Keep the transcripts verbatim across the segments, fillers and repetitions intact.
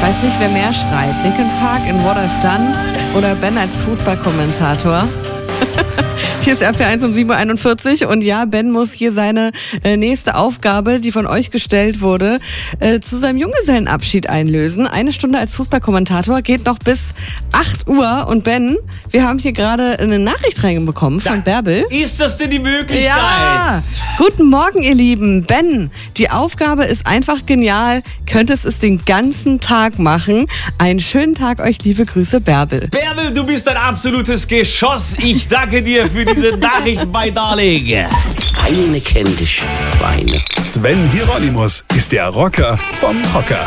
Weiß nicht, wer mehr schreit. Linkin Park in What I've Done oder Ben als Fußballkommentator. Hier ist R P eins um sieben Uhr einundvierzig und ja, Ben muss hier seine äh, nächste Aufgabe, die von euch gestellt wurde, äh, zu seinem Junggesellenabschied einlösen. Eine Stunde als Fußballkommentator geht noch bis acht Uhr und Ben, wir haben hier gerade eine Nachricht reinbekommen von Ja. Bärbel. Ist das denn die Möglichkeit? Ja, guten Morgen ihr Lieben. Ben, die Aufgabe ist einfach genial. Könntest es den ganzen Tag machen. Einen schönen Tag euch, liebe Grüße, Bärbel. Bärbel, du bist ein absolutes Geschoss. Ich danke dir für diese Nachricht, mein Darling. Eine kennt dich, Weine. Sven Hieronymus ist der Rocker vom Hocker.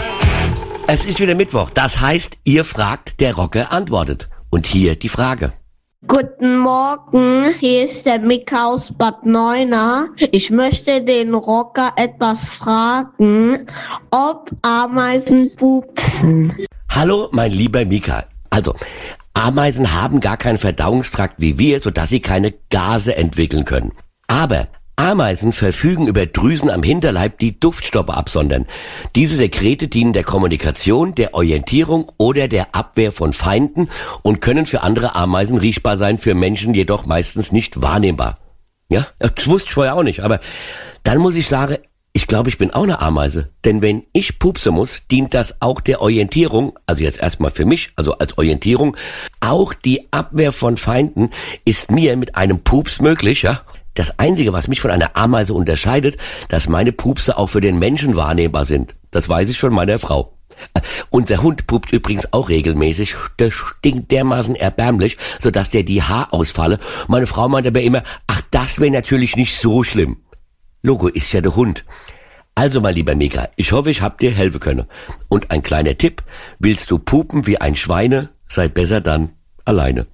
Es ist wieder Mittwoch. Das heißt, ihr fragt, der Rocker antwortet. Und hier die Frage. Guten Morgen, hier ist der Mika aus Bad Neuenahr. Ich möchte den Rocker etwas fragen, ob Ameisen pupsen. Hallo, mein lieber Mika. Also, Ameisen haben gar keinen Verdauungstrakt wie wir, sodass sie keine Gase entwickeln können. Aber Ameisen verfügen über Drüsen am Hinterleib, die Duftstoffe absondern. Diese Sekrete dienen der Kommunikation, der Orientierung oder der Abwehr von Feinden und können für andere Ameisen riechbar sein, für Menschen jedoch meistens nicht wahrnehmbar. Ja, das wusste ich vorher auch nicht, aber dann muss ich sagen, ich glaube, ich bin auch eine Ameise. Denn wenn ich pupsen muss, dient das auch der Orientierung, also jetzt erstmal für mich, also als Orientierung. Auch die Abwehr von Feinden ist mir mit einem Pups möglich, ja. Das Einzige, was mich von einer Ameise unterscheidet, dass meine Pupse auch für den Menschen wahrnehmbar sind. Das weiß ich von meiner Frau. Äh, unser Hund pupt übrigens auch regelmäßig. Der stinkt dermaßen erbärmlich, sodass der die Haar ausfalle. Meine Frau meint aber immer, ach, das wäre natürlich nicht so schlimm. Logo ist ja der Hund. Also, mein lieber Mika, ich hoffe, ich hab dir helfen können. Und ein kleiner Tipp, willst du pupen wie ein Schweine, sei besser dann alleine.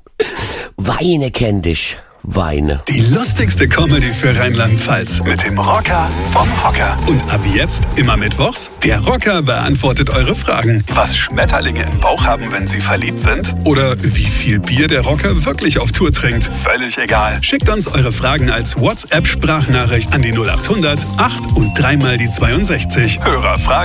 Weine kenn dich, Weine. Die lustigste Comedy für Rheinland-Pfalz mit dem Rocker vom Hocker. Und ab jetzt immer mittwochs, der Rocker beantwortet eure Fragen. Was Schmetterlinge im Bauch haben, wenn sie verliebt sind? Oder wie viel Bier der Rocker wirklich auf Tour trinkt? Völlig egal. Schickt uns eure Fragen als WhatsApp-Sprachnachricht an die null acht hundert acht und dreimal die zweiundsechzig. Hörerfragen.